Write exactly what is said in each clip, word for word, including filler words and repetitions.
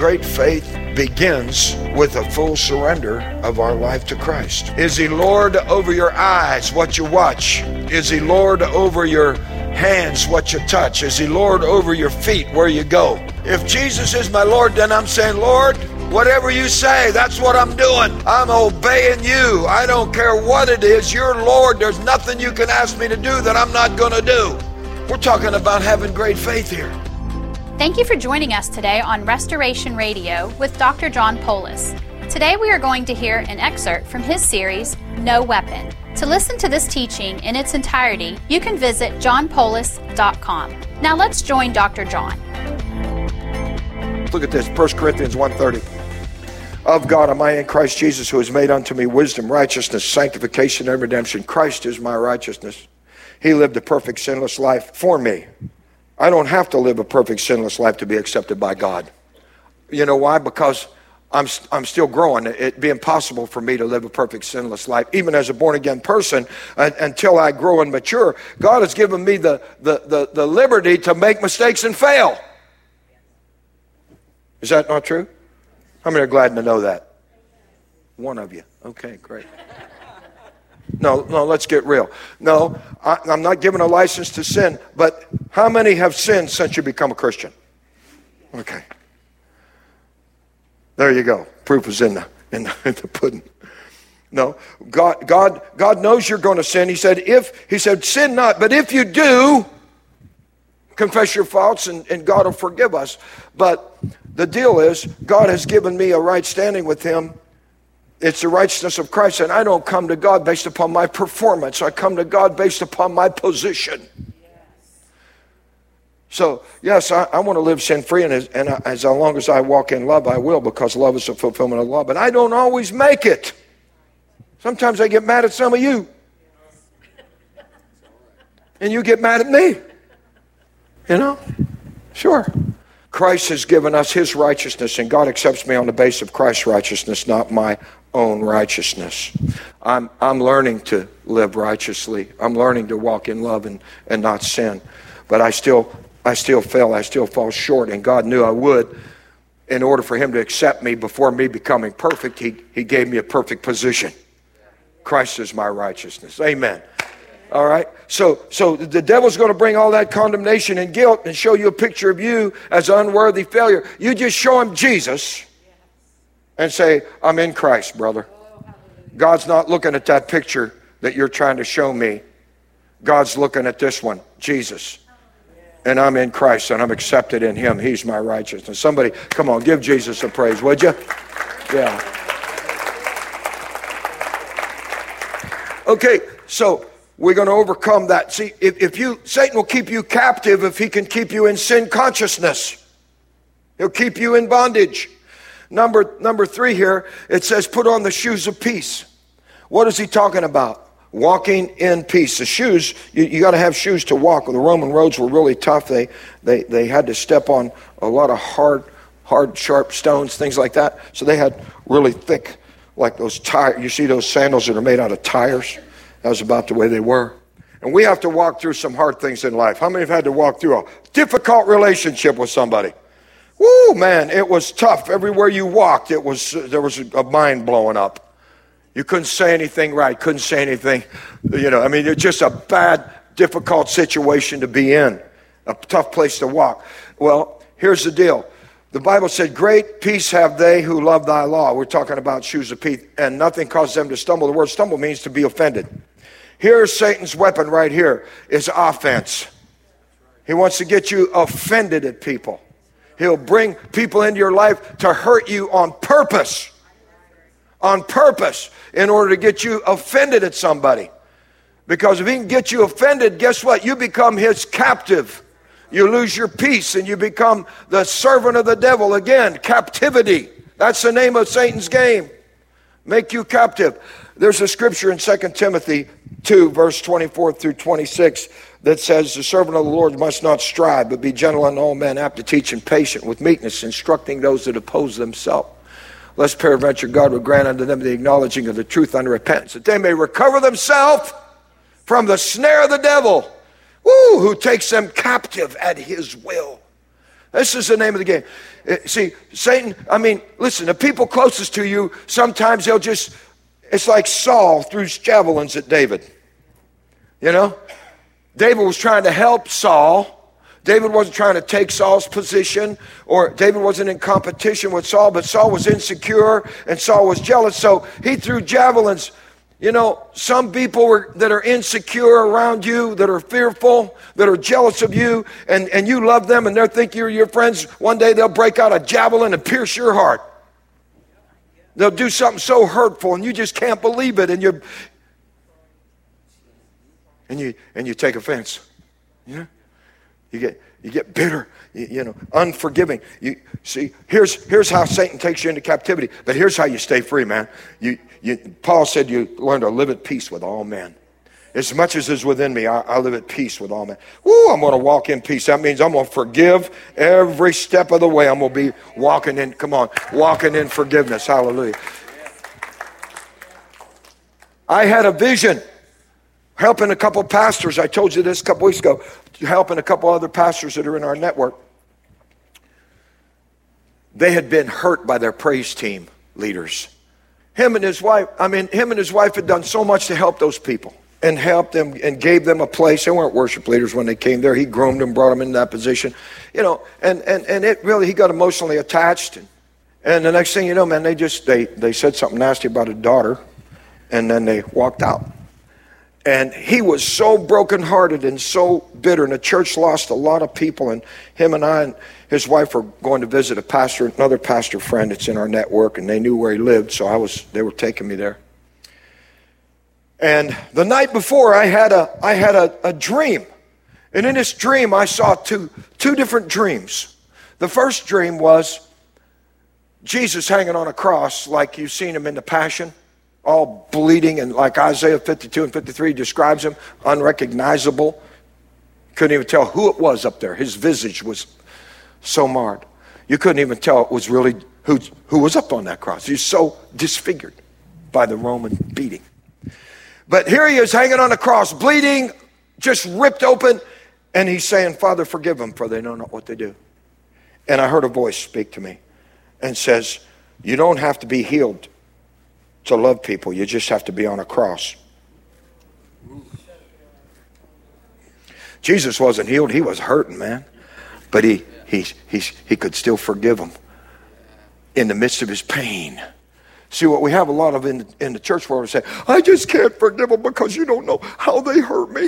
great faith begins with a full surrender of our life to Christ. Is He Lord over your eyes, what you watch? Is He Lord over your hands, what you touch? Is He Lord over your feet, where you go? If Jesus is my Lord, then I'm saying, Lord, whatever you say, that's what I'm doing. I'm obeying you. I don't care what it is. You're Lord. There's nothing you can ask me to do that I'm not going to do. We're talking about having great faith here. Thank you for joining us today on Restoration Radio with Doctor John Poulos. Today we are going to hear an excerpt from his series, No Weapon. To listen to this teaching in its entirety, you can visit john poulos dot com. Now let's join Doctor John. Look at this, First Corinthians one thirty. Of God am I in Christ Jesus, who has made unto me wisdom, righteousness, sanctification, and redemption. Christ is my righteousness. He lived a perfect sinless life for me. I don't have to live a perfect sinless life to be accepted by God. You know why? Because I'm I'm still growing. It'd be impossible for me to live a perfect sinless life, even as a born-again person, uh, until I grow and mature. God has given me the, the, the, the liberty to make mistakes and fail. Is that not true? How many are glad to know that? One of you. Okay, great. No, no, let's get real. No, I, I'm not giving a license to sin, but how many have sinned since you become a Christian? Okay. There you go. Proof is in the, in the, in the pudding. No, God, God, God knows you're going to sin. He said, if, he said, sin not, but if you do, confess your faults and, and God will forgive us. But the deal is, God has given me a right standing with Him. It's the righteousness of Christ, and I don't come to God based upon my performance. I come to God based upon my position. Yes. So, yes, I, I want to live sin-free, and, as, and as long as I walk in love, I will, because love is the fulfillment of law. But I don't always make it. Sometimes I get mad at some of you, and you get mad at me. You know? Sure. Christ has given us His righteousness, and God accepts me on the basis of Christ's righteousness, not my own righteousness. I'm I'm learning to live righteously. I'm learning to walk in love and, and not sin. But I still I still fail. I still fall short, and God knew I would. In order for Him to accept me before me becoming perfect, He, he gave me a perfect position. Christ is my righteousness. Amen. All right, so so the devil's going to bring all that condemnation and guilt and show you a picture of you as an unworthy failure. You just show him Jesus and say, I'm in Christ, brother. God's not looking at that picture that you're trying to show me. God's looking at this one, Jesus. And I'm in Christ, and I'm accepted in Him. He's my righteousness. Somebody, come on, give Jesus a praise, would you? Yeah. Okay, so we're going to overcome that. See, if, if you, Satan will keep you captive if he can keep you in sin consciousness. He'll keep you in bondage. Number, number three here, it says, put on the shoes of peace. What is he talking about? Walking in peace. The shoes, you, you got to have shoes to walk. The Roman roads were really tough. They, they, they had to step on a lot of hard, hard, sharp stones, things like that. So they had really thick, like those tires. You see those sandals that are made out of tires? That was about the way they were. And we have to walk through some hard things in life. How many have had to walk through a difficult relationship with somebody? Woo, man, it was tough. Everywhere you walked, it was there was a mind blowing up. You couldn't say anything right, couldn't say anything. You know, I mean, it's just a bad, difficult situation to be in. A tough place to walk. Well, here's the deal. The Bible said, great peace have they who love thy law. We're talking about shoes of peace. And nothing causes them to stumble. The word stumble means to be offended. Here's Satan's weapon right here, is offense. He wants to get you offended at people. He'll bring people into your life to hurt you on purpose. On purpose, in order to get you offended at somebody. Because if he can get you offended, guess what? You become his captive. You lose your peace and you become the servant of the devil. Again, captivity. That's the name of Satan's game. Make you captive. There's a scripture in Second Timothy two, verse twenty-four through twenty-six that says, the servant of the Lord must not strive, but be gentle unto all men, apt to teach and patient, with meekness, instructing those that oppose themselves. Lest peradventure God would grant unto them the acknowledging of the truth unto repentance, that they may recover themselves from the snare of the devil, woo, who takes them captive at his will. This is the name of the game. See, Satan, I mean, listen, the people closest to you, sometimes they'll just, it's like Saul threw his javelins at David. You know? David was trying to help Saul. David wasn't trying to take Saul's position, or David wasn't in competition with Saul, but Saul was insecure and Saul was jealous, so he threw javelins. You know, some people are, that are insecure around you, that are fearful, that are jealous of you, and, and you love them, and they think you're your friends. One day they'll break out a javelin and pierce your heart. They'll do something so hurtful, and you just can't believe it, and you and you and you take offense. Yeah. You get you get bitter, you, you know, unforgiving. You see, here's here's how Satan takes you into captivity. But here's how you stay free, man. You you Paul said you learn to live at peace with all men. As much as is within me, I, I live at peace with all men. Woo, I'm going to walk in peace. That means I'm going to forgive every step of the way. I'm going to be walking in, come on, walking in forgiveness. Hallelujah. I had a vision. Helping a couple pastors, I told you this a couple weeks ago, helping a couple other pastors that are in our network. They had been hurt by their praise team leaders. Him and his wife, I mean, him and his wife had done so much to help those people and helped them and gave them a place. They weren't worship leaders when they came there. He groomed them, brought them in that position, you know, and, and, and it really, he got emotionally attached. And, and the next thing you know, man, they just, they, they said something nasty about his daughter, and then they walked out. And he was so brokenhearted and so bitter. And the church lost a lot of people. And him and I and his wife were going to visit a pastor, another pastor friend that's in our network. And they knew where he lived, so I was. They were taking me there. And the night before, I had a I had a, a dream. And in this dream, I saw two two different dreams. The first dream was Jesus hanging on a cross, like you've seen him in the Passion, all bleeding, and like Isaiah fifty-two and fifty-three describes him, unrecognizable. Couldn't even tell who it was up there. His visage was so marred. You couldn't even tell it was really who, who was up on that cross. He's so disfigured by the Roman beating. But here he is hanging on a cross, bleeding, just ripped open, and he's saying, Father, forgive them, for they know not what they do. And I heard a voice speak to me and says, you don't have to be healed to love people. You just have to be on a cross. Jesus wasn't healed. He was hurting, man. But he he he he could still forgive them in the midst of his pain. See, what we have a lot of in, in the church world is say, I just can't forgive them because you don't know how they hurt me.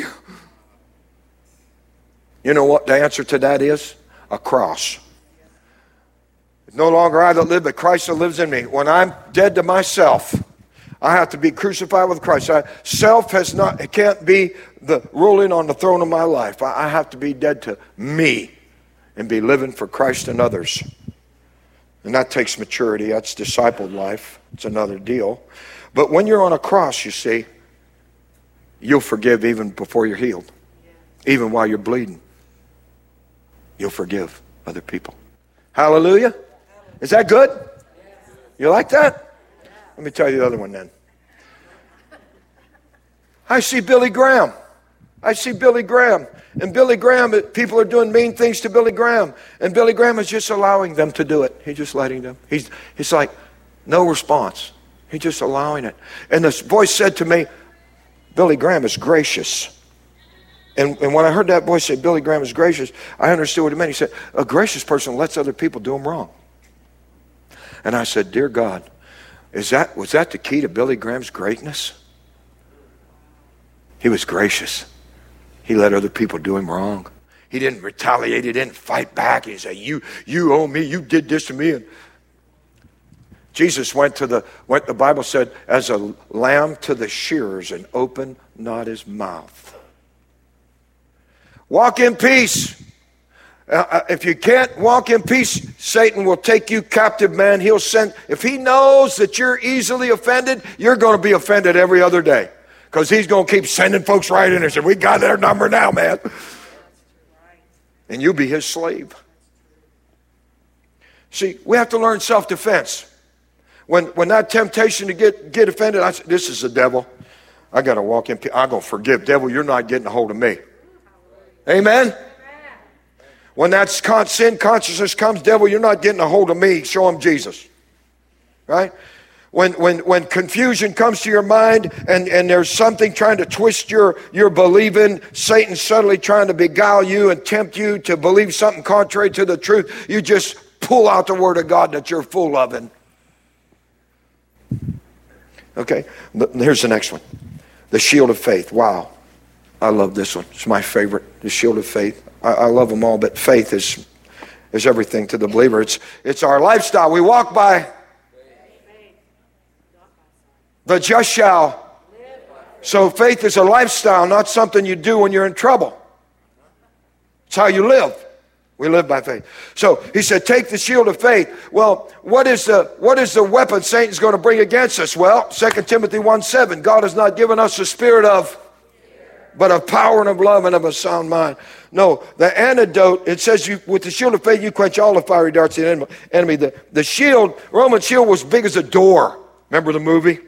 You know what the answer to that is? A cross. It's no longer I that live, but Christ that lives in me. When I'm dead to myself, I have to be crucified with Christ. I, self has not, it can't be the ruling on the throne of my life. I, I have to be dead to me and be living for Christ and others. And that takes maturity. That's discipled life. It's another deal. But when you're on a cross, you see, you'll forgive even before you're healed. Even while you're bleeding. You'll forgive other people. Hallelujah. Is that good? You like that? Let me tell you the other one then. I see Billy Graham. I see Billy Graham. And Billy Graham, people are doing mean things to Billy Graham. And Billy Graham is just allowing them to do it. He's just letting them. He's, he's like, no response. He's just allowing it. And this voice said to me, Billy Graham is gracious. And, and when I heard that voice say, Billy Graham is gracious, I understood what it meant. He said, a gracious person lets other people do them wrong. And I said, dear God, is that was that the key to Billy Graham's greatness? He was gracious. He let other people do him wrong. He didn't retaliate. He didn't fight back. He said, you, you owe me. You did this to me. And Jesus went to the, what the Bible said, as a lamb to the shearers and opened not his mouth. Walk in peace. Uh, if you can't walk in peace, Satan will take you captive, man. He'll send, if he knows that you're easily offended, you're going to be offended every other day. Because he's going to keep sending folks right in and say, we got their number now, man. And you'll be his slave. See, we have to learn self-defense. When when that temptation to get, get offended, I said, this is the devil. I got to walk in peace. I'm going to forgive. Devil, you're not getting a hold of me. Amen? When that con- sin consciousness comes, devil, you're not getting a hold of me. Show him Jesus. Right? When, when, when confusion comes to your mind and, and there's something trying to twist your, your believing, Satan subtly trying to beguile you and tempt you to believe something contrary to the truth, you just pull out the word of God that you're full of. And okay, here's the next one. The shield of faith. Wow. I love this one. It's my favorite. The shield of faith. I, I love them all, but faith is, is everything to the believer. It's, it's our lifestyle. We walk by. The just shall. So faith is a lifestyle, not something you do when you're in trouble. It's how you live. We live by faith. So he said, take the shield of faith. Well, what is the what is the weapon Satan's going to bring against us? Well, Second Timothy one seven, God has not given us a spirit of, but of power and of love and of a sound mind. No, the antidote, it says you with the shield of faith, you quench all the fiery darts of the enemy. The, the shield, Roman shield was big as a door. Remember the movie?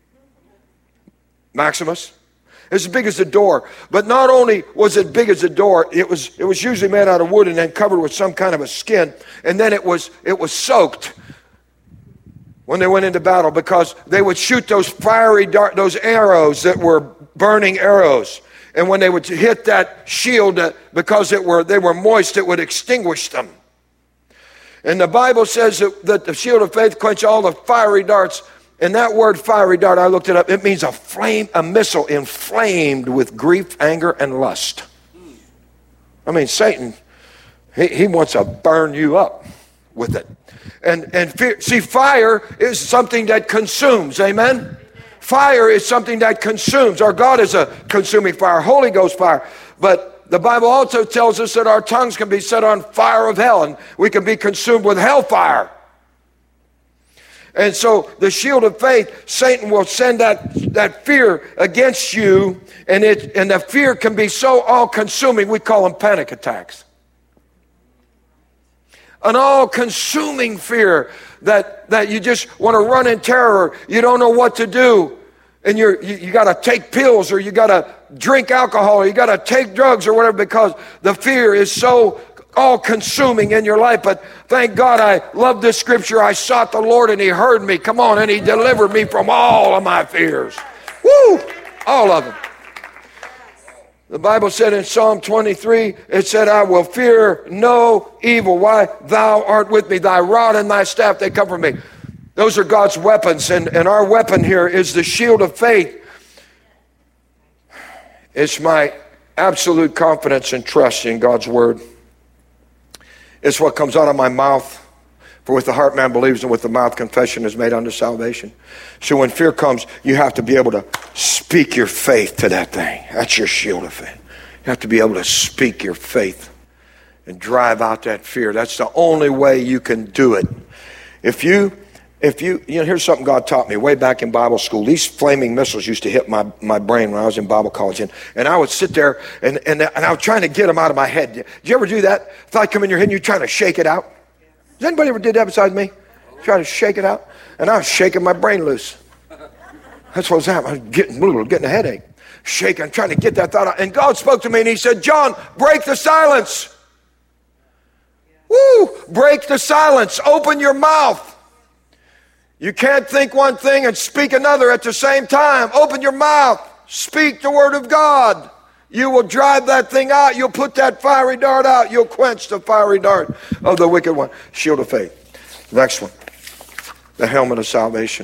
Maximus? It's as big as a door. But not only was it big as a door, it was it was usually made out of wood and then covered with some kind of a skin. And then it was it was soaked when they went into battle, because they would shoot those fiery dart, those arrows that were burning arrows. And when they would hit that shield, uh, because it were they were moist, it would extinguish them. And the Bible says that, that the shield of faith quench all the fiery darts. And that word fiery dart, I looked it up, it means a flame, a missile inflamed with grief, anger, and lust. I mean, Satan, he, he wants to burn you up with it. And, and fear, see, fire is something that consumes, amen? Fire is something that consumes. Our God is a consuming fire, Holy Ghost fire. But the Bible also tells us that our tongues can be set on fire of hell, and we can be consumed with hellfire. And so the shield of faith, Satan will send that, that fear against you, and it and the fear can be so all-consuming, we call them panic attacks. An all-consuming fear that, that you just want to run in terror. You don't know what to do, and you're, you, you got to take pills, or you got to drink alcohol, or you got to take drugs or whatever, because the fear is so all-consuming in your life. But thank God, I love this scripture. I sought the Lord and he heard me. Come on, and he delivered me from all of my fears. Woo! All of them. The Bible said in Psalm twenty-three, it said, I will fear no evil. Why? Thou art with me. Thy rod and thy staff, they comfort me. Those are God's weapons, and, and our weapon here is the shield of faith. It's my absolute confidence and trust in God's word. It's what comes out of my mouth. For with the heart man believes, and with the mouth confession is made unto salvation. So when fear comes, you have to be able to speak your faith to that thing. That's your shield of faith. You have to be able to speak your faith and drive out that fear. That's the only way you can do it. If you, if you, you know, here's something God taught me way back in Bible school. These flaming missiles used to hit my, my brain when I was in Bible college. And, and I would sit there and, and, and I was trying to get them out of my head. Did you ever do that? Thought come in your head and you're trying to shake it out? Has anybody ever did that besides me? Try to shake it out? And I was shaking my brain loose. That's what was happening. I was getting, getting a headache. Shaking, trying to get that thought out. And God spoke to me and he said, John, break the silence. Woo! Break the silence. Open your mouth. You can't think one thing and speak another at the same time. Open your mouth. Speak the word of God. You will drive that thing out. You'll put that fiery dart out. You'll quench the fiery dart of the wicked one. Shield of faith. Next one. The helmet of salvation.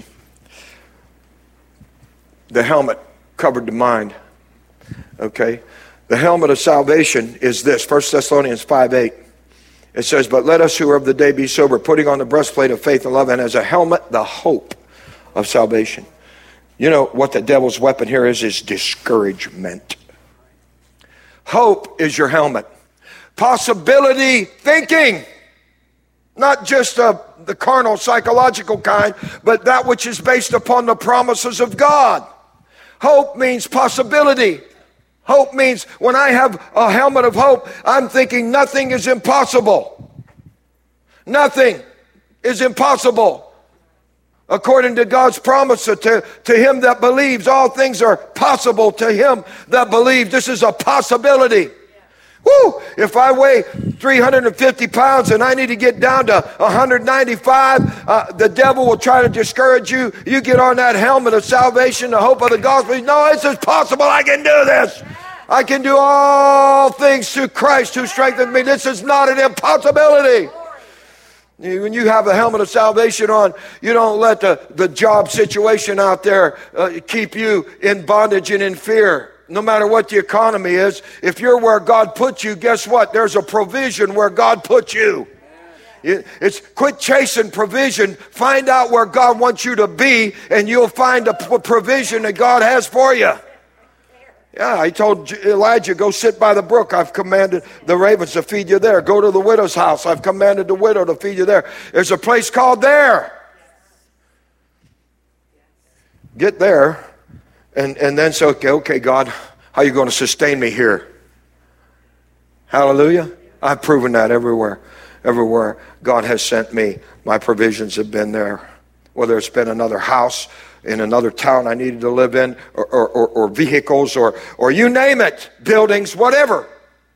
The helmet covered the mind. Okay? The helmet of salvation is this. First Thessalonians five eight. It says, but let us who are of the day be sober, putting on the breastplate of faith and love, and as a helmet, the hope of salvation. You know what the devil's weapon here is, is discouragement. Hope is your helmet. Possibility thinking. Not just uh, the carnal, psychological kind, but that which is based upon the promises of God. Hope means possibility. Hope means when I have a helmet of hope, I'm thinking nothing is impossible. Nothing is impossible. According to God's promise to, to him that believes, all things are possible to him that believes. This is a possibility. Woo! If I weigh three hundred fifty pounds and I need to get down to one hundred ninety-five, uh, the devil will try to discourage you. You get on that helmet of salvation, the hope of the gospel. No, it's possible. I can do this. I can do all things through Christ who strengthens me. This is not an impossibility. When you have a helmet of salvation on, you don't let the, the job situation out there uh, keep you in bondage and in fear. No matter what the economy is, if you're where God put you, guess what? There's a provision where God put you. It's quit chasing provision. Find out where God wants you to be, and you'll find a provision that God has for you. Yeah, he told Elijah, go sit by the brook. I've commanded the ravens to feed you there. Go to the widow's house. I've commanded the widow to feed you there. There's a place called there. Get there, and, and then say, okay, okay, God, how are you going to sustain me here? Hallelujah. I've proven that everywhere. Everywhere God has sent me, my provisions have been there. Whether it's been another house in another town I needed to live in, or, or, or, or vehicles, or, or you name it, buildings, whatever.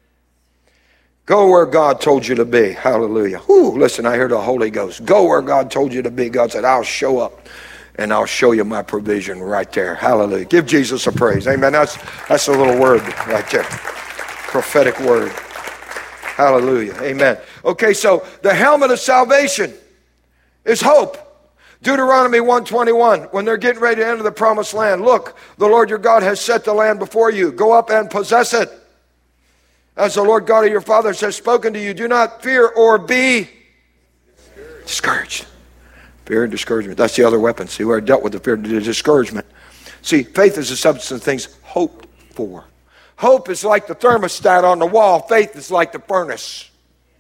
Go where God told you to be. Hallelujah. Whew, listen, I hear the Holy Ghost. Go where God told you to be. God said, I'll show up, and I'll show you my provision right there. Hallelujah. Give Jesus a praise. Amen. That's, that's a little word right there. Prophetic word. Hallelujah. Amen. Okay, so the helmet of salvation is hope. Deuteronomy one twenty-one, when they're getting ready to enter the promised land, look, the Lord your God has set the land before you. Go up and possess it. As the Lord God of your fathers has spoken to you, do not fear or be discouraged. discouraged. Fear and discouragement. That's the other weapon. See, we already dealt with the fear and the discouragement. See, faith is the substance of things hoped for. Hope is like the thermostat on the wall. Faith is like the furnace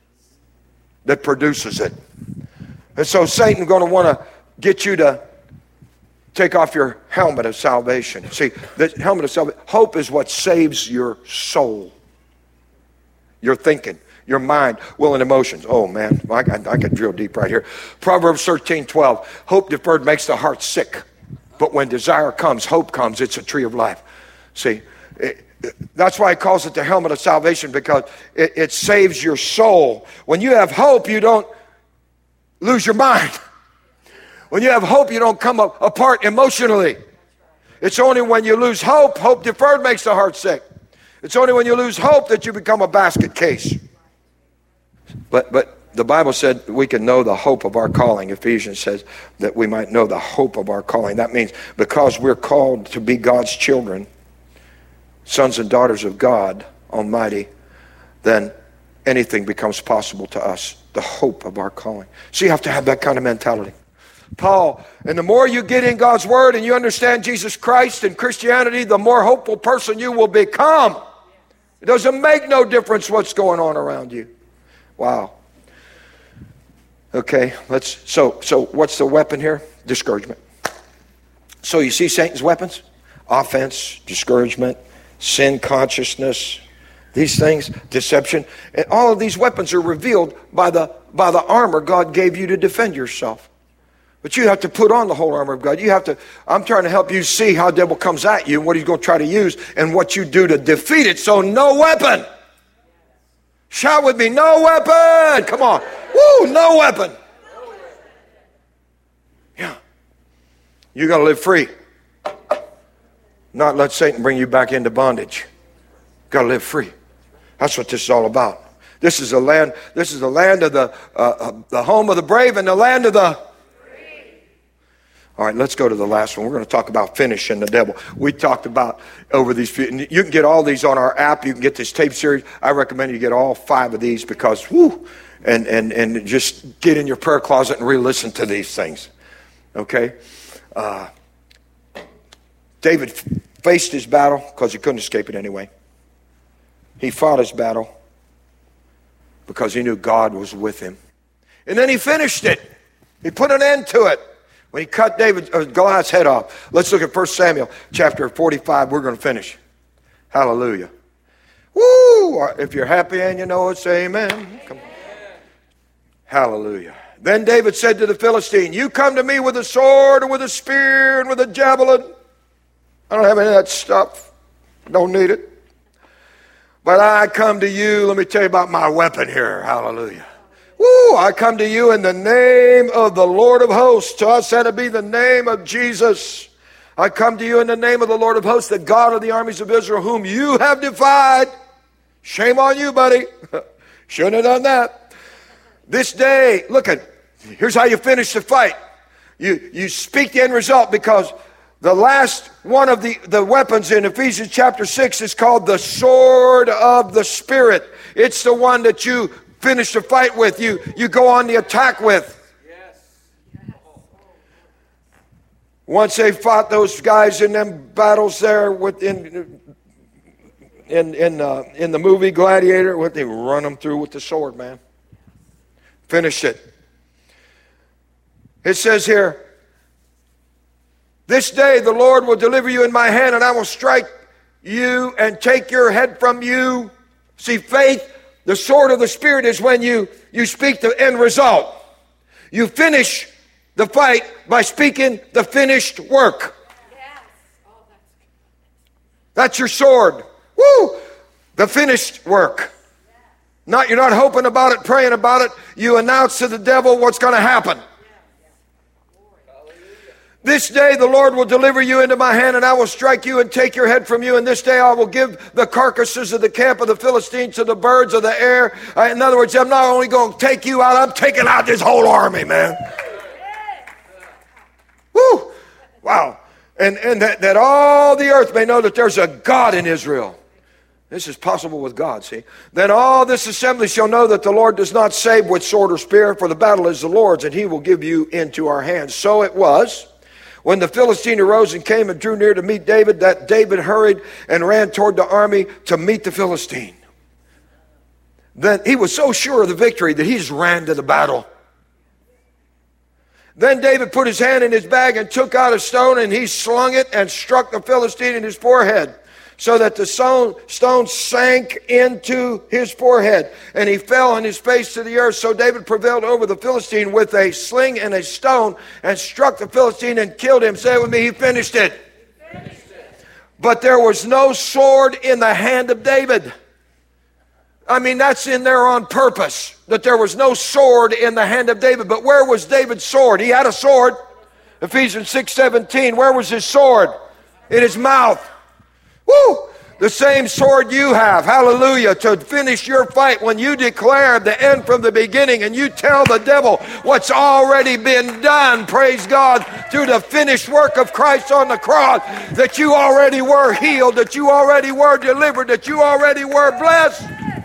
that produces it. And so Satan's going to want to get you to take off your helmet of salvation. See, the helmet of salvation, hope is what saves your soul, your thinking, your mind, will, and emotions. Oh, man, I, I, I could drill deep right here. Proverbs thirteen twelve, hope deferred makes the heart sick. But when desire comes, hope comes, it's a tree of life. See, it, that's why he calls it the helmet of salvation, because it, it saves your soul. When you have hope, you don't lose your mind. When you have hope, you don't come up apart emotionally. It's only when you lose hope, hope deferred makes the heart sick. It's only when you lose hope that you become a basket case. But but the Bible said we can know the hope of our calling. Ephesians says that we might know the hope of our calling. That means because we're called to be God's children, sons and daughters of God Almighty, then anything becomes possible to us. The hope of our calling. So you have to have that kind of mentality. Paul, and the more you get in God's word and you understand Jesus Christ and Christianity, the more hopeful person you will become. It doesn't make no difference what's going on around you. Wow. Okay, let's, so, so what's the weapon here? Discouragement. So you see Satan's weapons? Offense, discouragement, sin consciousness, these things, deception. And all of these weapons are revealed by the, by the armor God gave you to defend yourself. But you have to put on the whole armor of God. You have to, I'm trying to help you see how the devil comes at you and what he's going to try to use and what you do to defeat it. So no weapon. Shout with me, no weapon. Come on. Woo, no weapon. Yeah. You got to live free. Not let Satan bring you back into bondage. Got to live free. That's what this is all about. This is the land, this is the land of the, uh, uh, the home of the brave and the land of the... All right, let's go to the last one. We're going to talk about finishing the devil. We talked about over these few, and you can get all these on our app. You can get this tape series. I recommend you get all five of these because, whoo, and, and, and just get in your prayer closet and re-listen to these things. Okay? Uh, David faced his battle because he couldn't escape it anyway. He fought his battle because he knew God was with him. And then he finished it. He put an end to it. When he cut David, uh, Goliath's head off. Let's look at First Samuel chapter forty-five. We're going to finish. Hallelujah. Woo! If you're happy and you know it, say amen. Come on. Hallelujah. Then David said to the Philistine, you come to me with a sword and with a spear and with a javelin. I don't have any of that stuff. Don't need it. But I come to you, let me tell you about my weapon here. Hallelujah. Woo, I come to you in the name of the Lord of hosts. To us that it be the name of Jesus. I come to you in the name of the Lord of hosts, the God of the armies of Israel, whom you have defied. Shame on you, buddy. Shouldn't have done that. This day, look at, here's how you finish the fight. You, you speak the end result, because the last one of the, the weapons in Ephesians chapter six is called the sword of the Spirit. It's the one that you finish the fight with, you, you go on the attack with. Once they fought those guys in them battles there within in in uh, in the movie Gladiator, what they run them through with the sword, man. Finished it. It says here, this day the Lord will deliver you in my hand, and I will strike you and take your head from you. See, faith, the sword of the Spirit, is when you you speak the end result. You finish the fight by speaking the finished work. Yes. Oh, that's good. That's your sword. Woo! The finished work. Not, you're not hoping about it, praying about it. You announce to the devil what's going to happen. This day the Lord will deliver you into my hand, and I will strike you and take your head from you. And this day I will give the carcasses of the camp of the Philistines to the birds of the air. Uh, in other words, I'm not only going to take you out, I'm taking out this whole army, man. Woo! Wow. And, and that, that all the earth may know that there's a God in Israel. This is possible with God, see. Then all this assembly shall know that the Lord does not save with sword or spear, for the battle is the Lord's, and he will give you into our hands. So it was, when the Philistine arose and came and drew near to meet David, that David hurried and ran toward the army to meet the Philistine. Then he was so sure of the victory that he just ran to the battle. Then David put his hand in his bag and took out a stone, and he slung it and struck the Philistine in his forehead, so that the stone, stone sank into his forehead, and he fell on his face to the earth. So David prevailed over the Philistine with a sling and a stone, and struck the Philistine and killed him. Say it with me, he finished it. He finished it. But there was no sword in the hand of David. I mean, that's in there on purpose, that there was no sword in the hand of David. But where was David's sword? He had a sword. Ephesians six seventeen, where was his sword? In his mouth. Woo! The same sword you have, hallelujah, to finish your fight when you declare the end from the beginning and you tell the devil what's already been done, praise God, through the finished work of Christ on the cross, that you already were healed, that you already were delivered, that you already were blessed.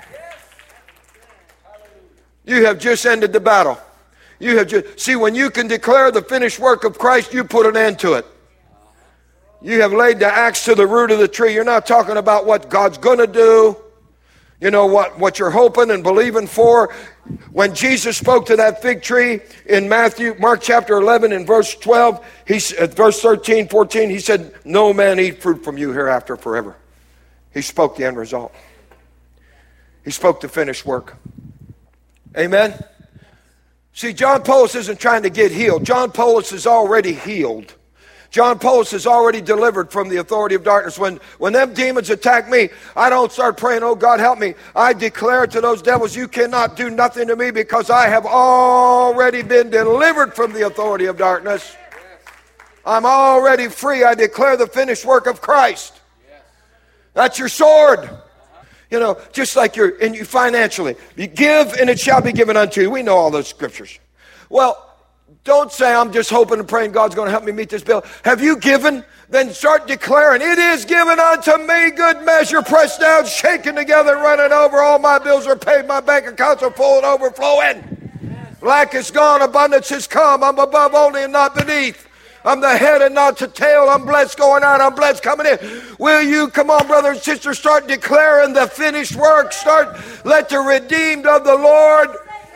You have just ended the battle. You have just, see, when you can declare the finished work of Christ, you put an end to it. You have laid the axe to the root of the tree. You're not talking about what God's going to do. You know, what, what you're hoping and believing for. When Jesus spoke to that fig tree in Matthew, Mark chapter eleven and verse twelve, he, uh, verse thirteen, fourteen, he said, no man eat fruit from you hereafter forever. He spoke the end result. He spoke the finished work. Amen? See, John Poulos isn't trying to get healed. John Poulos is already healed. John Poulos is already delivered from the authority of darkness. When, when them demons attack me, I don't start praying, oh God, help me. I declare to those devils, you cannot do nothing to me, because I have already been delivered from the authority of darkness. I'm already free. I declare the finished work of Christ. That's your sword. You know, just like you're in you financially. You give and it shall be given unto you. We know all those scriptures. Well, don't say, I'm just hoping and praying God's going to help me meet this bill. Have you given? Then start declaring, it is given unto me, good measure, pressed down, shaken together, running over. All my bills are paid. My bank accounts are full and overflowing. Lack is gone. Abundance has come. I'm above only and not beneath. I'm the head and not the tail. I'm blessed going out. I'm blessed coming in. Will you, come on, brother and sister, start declaring the finished work. Start, let the redeemed of the Lord.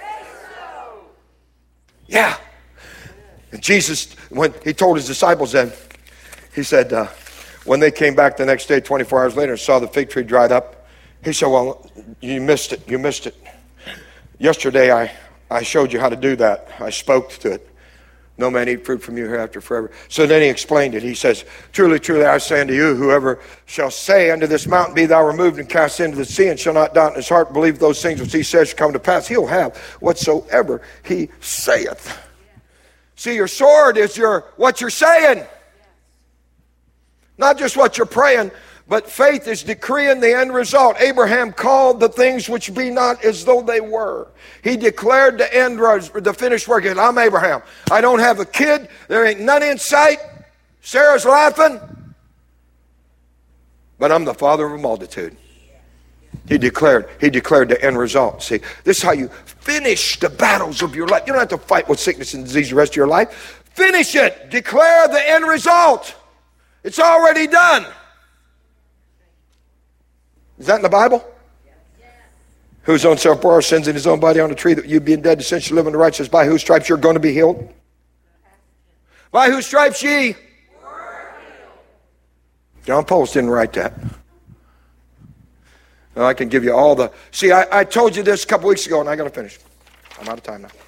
Yeah. And Jesus, when he told his disciples then, he said, uh, when they came back the next day, twenty-four hours later, and saw the fig tree dried up, he said, well, you missed it. You missed it. Yesterday, I, I showed you how to do that. I spoke to it. No man eat fruit from you hereafter forever. So then he explained it. He says, truly, truly, I say unto you, whoever shall say unto this mountain, be thou removed and cast into the sea, and shall not doubt in his heart, believe those things which he says shall come to pass, he'll have whatsoever he saith. See, your sword is your what you're saying. Not just what you're praying, but faith is decreeing the end result. Abraham called the things which be not as though they were. He declared the end, the finished work. I'm Abraham. I don't have a kid. There ain't none in sight. Sarah's laughing. But I'm the father of a multitude. He declared, he declared the end result. See, this is how you finish the battles of your life. You don't have to fight with sickness and disease the rest of your life. Finish it. Declare the end result. It's already done. Is that in the Bible? Yes. Whose own self bore our sins in his own body on the tree, that you being dead to sin should live in the righteous, by whose stripes you're going to be healed? By whose stripes ye? John Paulus didn't write that. Now, I can give you all the... See, I, I told you this a couple weeks ago, and I got to finish. I'm out of time now.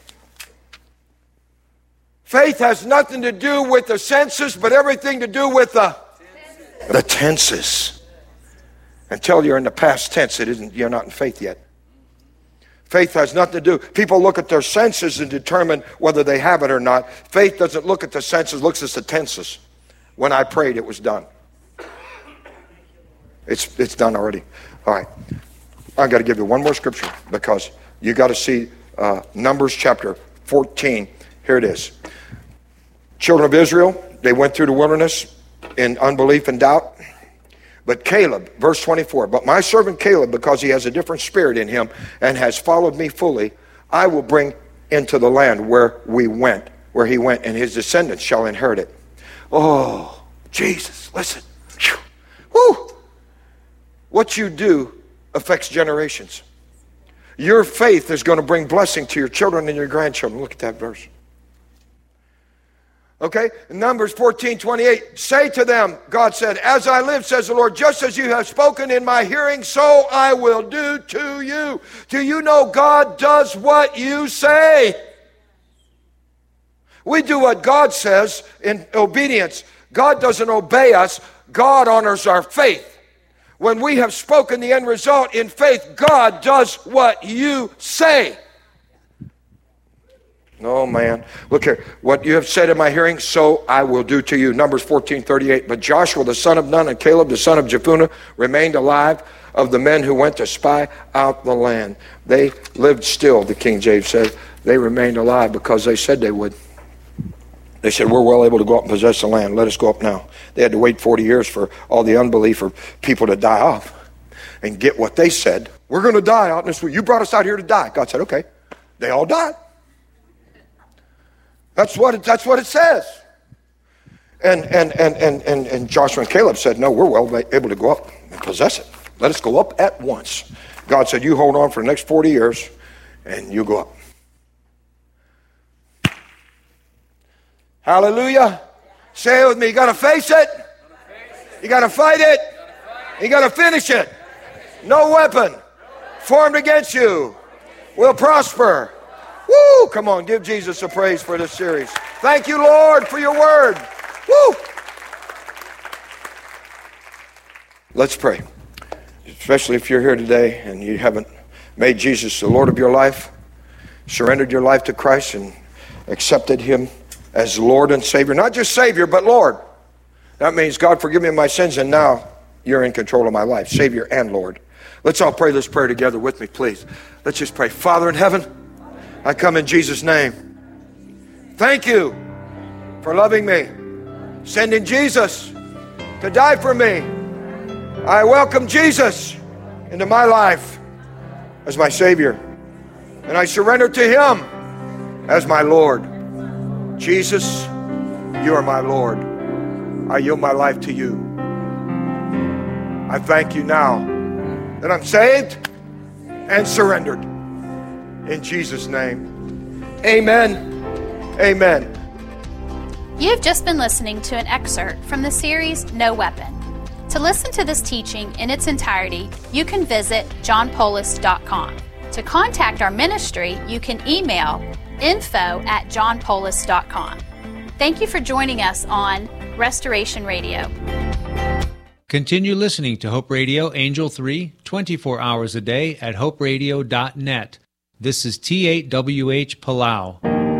Faith has nothing to do with the senses, but everything to do with the tenses. The tenses. Until you're in the past tense, it isn't, you're not in faith yet. Faith has nothing to do. People look at their senses and determine whether they have it or not. Faith doesn't look at the senses, looks at the tenses. When I prayed, it was done. It's it's done already. All right. I've got to give you one more scripture because you got to see uh, Numbers chapter fourteen. Here it is. Children of Israel, they went through the wilderness in unbelief and doubt. But Caleb, verse twenty-four, but my servant Caleb, because he has a different spirit in him and has followed me fully, I will bring into the land where we went, where he went, and his descendants shall inherit it. Oh, Jesus, listen. Woo! What you do affects generations. Your faith is going to bring blessing to your children and your grandchildren. Look at that verse. Okay, Numbers fourteen twenty-eight, say to them, God said, as I live, says the Lord, just as you have spoken in my hearing, so I will do to you. Do you know God does what you say? We do what God says in obedience. God doesn't obey us. God honors our faith. When we have spoken the end result in faith, God does what you say. Oh, man. Look here. What you have said in my hearing, so I will do to you. Numbers fourteen thirty-eight. But Joshua, the son of Nun, and Caleb, the son of Jephunneh, remained alive of the men who went to spy out the land. They lived still, the King James said. They remained alive because they said they would. They said, we're well able to go up and possess the land. Let us go up now. They had to wait forty years for all the unbelief or people to die off and get what they said. We're going to die out in this. You brought us out here to die. God said, okay. They all died. That's what it, that's what it says. And, and, and, and, and, and Joshua and Caleb said, no, we're well able to go up and possess it. Let us go up at once. God said, you hold on for the next forty years and you go up. Hallelujah. Say it with me. You got to face it. You got to fight it. You got to finish it. No weapon formed against you will prosper. Woo! Come on, give Jesus a praise for this series. Thank you, Lord, for your word. Woo! Let's pray. Especially if you're here today and you haven't made Jesus the Lord of your life, surrendered your life to Christ and accepted him as Lord and Savior. Not just Savior, but Lord. That means, God, forgive me my sins, and now you're in control of my life, Savior and Lord. Let's all pray this prayer together with me, please. Let's just pray. Father in heaven, I come in Jesus' name. Thank you for loving me, sending Jesus to die for me. I welcome Jesus into my life as my Savior, and I surrender to him as my Lord. Jesus, you are my Lord. I yield my life to you. I thank you now that I'm saved and surrendered. In Jesus' name, amen, amen. You have just been listening to an excerpt from the series No Weapon. To listen to this teaching in its entirety, you can visit john polis dot com. To contact our ministry, you can email info at john polis dot com. Thank you for joining us on Restoration Radio. Continue listening to Hope Radio Angel three, twenty-four hours a day at hope radio dot net. This is T eight W H Palau.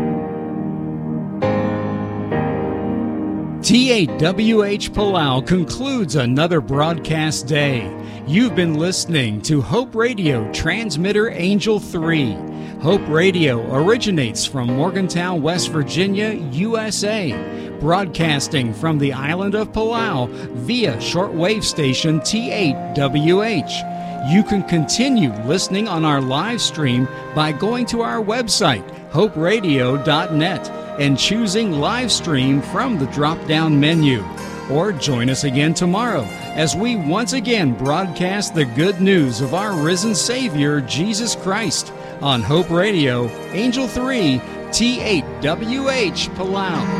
T eight W H Palau concludes another broadcast day. You've been listening to Hope Radio Transmitter Angel three. Hope Radio originates from Morgantown, West Virginia, U S A. Broadcasting from the island of Palau via shortwave station T eight W H. You can continue listening on our live stream by going to our website, hope radio dot net, and choosing live stream from the drop-down menu. Or join us again tomorrow as we once again broadcast the good news of our risen Savior, Jesus Christ, on Hope Radio, Angel three, T eight W H Palau.